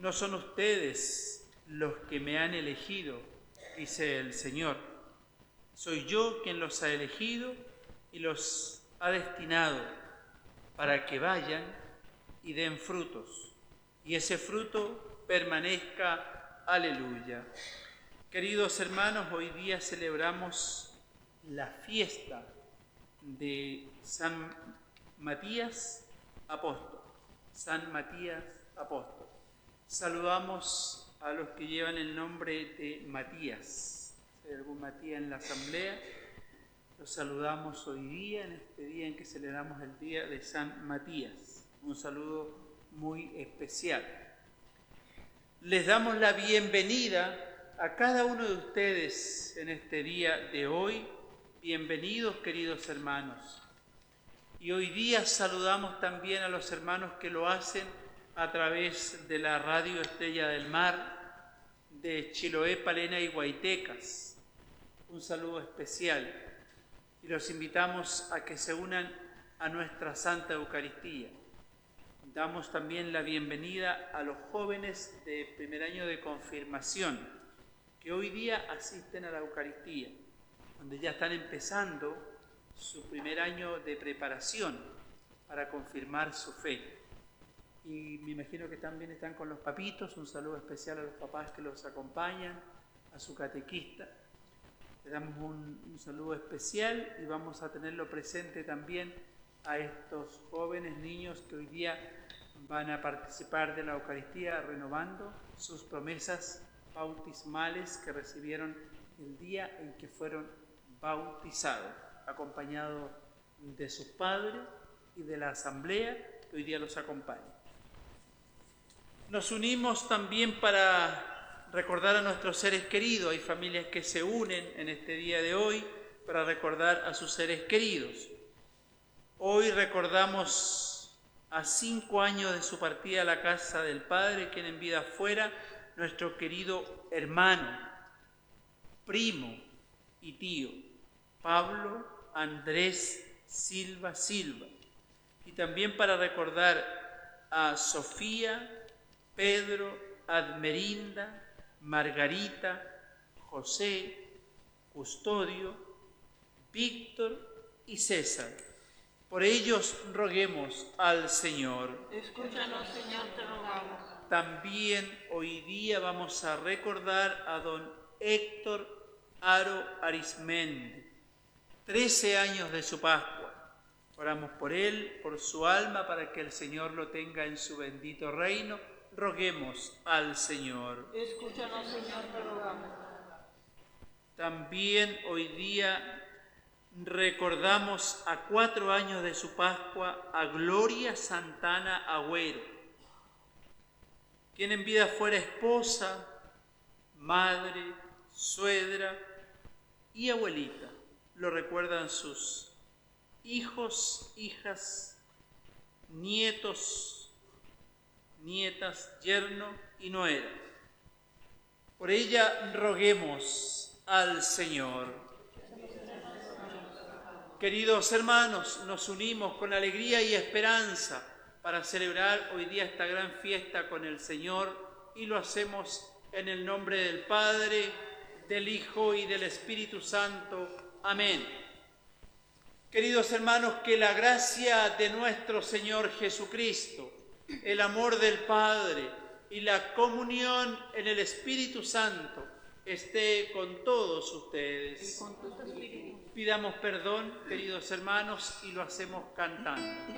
No son ustedes los que me han elegido, dice el Señor. Soy yo quien los ha elegido y los ha destinado para que vayan y den frutos, y ese fruto permanezca. Aleluya. Queridos hermanos, hoy día celebramos la fiesta de San Matías Apóstol. San Matías Apóstol. Saludamos a los que llevan el nombre de Matías. Si hay algún Matías en la asamblea, los saludamos hoy día, en este día en que celebramos el día de San Matías. Un saludo muy especial. Les damos la bienvenida a cada uno de ustedes en este día de hoy. Bienvenidos, queridos hermanos. Y hoy día saludamos también a los hermanos que lo hacen a través de la Radio Estrella del Mar, de Chiloé, Palena y Guaitecas. Un saludo especial. Y los invitamos a que se unan a nuestra Santa Eucaristía. Damos también la bienvenida a los jóvenes de primer año de confirmación, que hoy día asisten a la Eucaristía, donde ya están empezando su primer año de preparación para confirmar su fe. Y me imagino que también están con los papitos. Un saludo especial a los papás que los acompañan, a su catequista. Le damos un saludo especial y vamos a tenerlo presente también a estos jóvenes niños que hoy día van a participar de la Eucaristía renovando sus promesas bautismales que recibieron el día en que fueron bautizados, acompañados de sus padres y de la asamblea que hoy día los acompaña. Nos unimos también para recordar a nuestros seres queridos. Hay familias que se unen en este día de hoy para recordar a sus seres queridos. Hoy recordamos a 5 años de su partida a la casa del Padre, quien en vida fuera nuestro querido hermano, primo y tío, Pablo Andrés Silva. Y también para recordar a Sofía, Pedro, Admerinda, Margarita, José, Custodio, Víctor y César. Por ellos roguemos al Señor. Escúchanos, Señor, te rogamos. También hoy día vamos a recordar a don Héctor Aro Arismendi, 13 años de su Pascua. Oramos por él, por su alma, para que el Señor lo tenga en su bendito reino. Roguemos al Señor. Escúchanos, Señor, te rogamos. También hoy día recordamos a 4 años de su Pascua a Gloria Santana Agüero, quien en vida fuera esposa, madre, suegra y abuelita. Lo recuerdan sus hijos, hijas, nietos, nietas, yerno y nuera. Por ella roguemos al Señor. Queridos hermanos, nos unimos con alegría y esperanza para celebrar hoy día esta gran fiesta con el Señor, y lo hacemos en el nombre del Padre, del Hijo y del Espíritu Santo. Amén. Queridos hermanos, que la gracia de nuestro Señor Jesucristo, el amor del Padre y la comunión en el Espíritu Santo esté con todos ustedes. Pidamos perdón, queridos hermanos, y lo hacemos cantando.